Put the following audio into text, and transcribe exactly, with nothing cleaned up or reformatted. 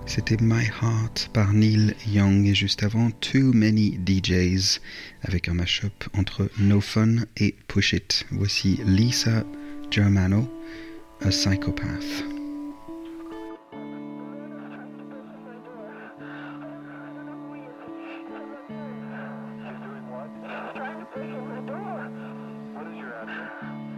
C'était My Heart par Neil Young et juste avant Too Many D Js avec un mashup entre No Fun et Push It. Voici Lisa Germano, A Psychopath.